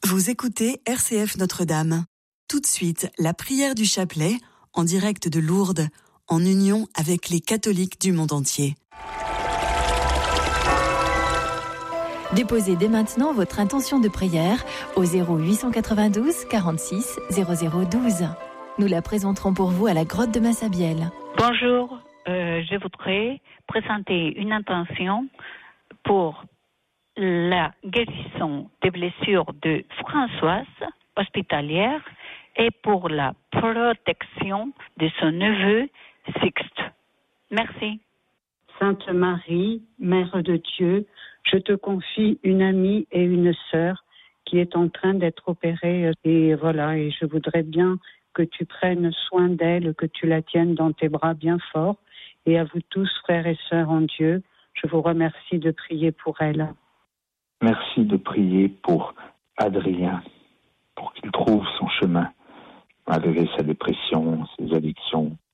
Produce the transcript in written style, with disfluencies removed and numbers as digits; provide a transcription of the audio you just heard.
Vous écoutez RCF Notre-Dame. Tout de suite, la prière du chapelet, en direct de Lourdes, en union avec les catholiques du monde entier. Déposez dès maintenant votre intention de prière au 0892 46 0012. Nous la présenterons pour vous à la grotte de Massabielle. Bonjour, je voudrais présenter une intention pour la guérison des blessures de Françoise, hospitalière, et pour la protection de son neveu Sixte. Merci. Sainte Marie, Mère de Dieu, je te confie une amie et une sœur qui est en train d'être opérée et je voudrais bien que tu prennes soin d'elle, que tu la tiennes dans tes bras bien fort. Et à vous tous, frères et sœurs en Dieu, je vous remercie de prier pour elle. Merci de prier pour Adrien, pour qu'il trouve son chemin, malgré sa dépression, ses addictions.